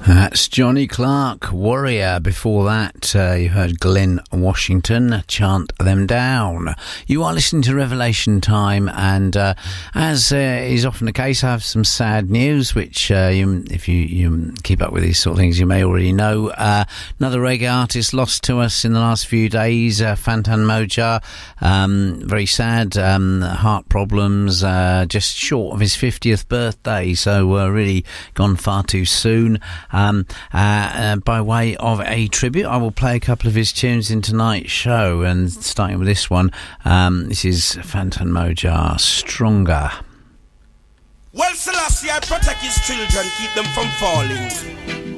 That's Johnny Clark, Warrior. Before that, you heard Glenn Washington, Chant Them Down. You are listening to Revelation Time, and as is often the case, I have some sad news, which if you keep up with these sort of things, you may already know. Another reggae artist lost to us in the last few days, Fantan Mojah. Very sad, heart problems, just short of his 50th birthday, so really gone far too soon. By way of a tribute, I will play a couple of his tunes in tonight's show, and starting with this one, this is Fantan Mojah, Stronger. Well, Selassie, I protect his children, keep them from falling.